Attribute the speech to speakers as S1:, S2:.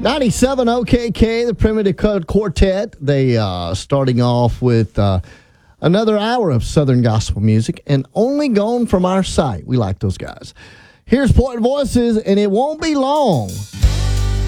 S1: 97 OKK, the Primitive Quartet. They starting off with another hour of Southern gospel music and only gone from our site. We like those guys. Here's Point Voices, and it won't be long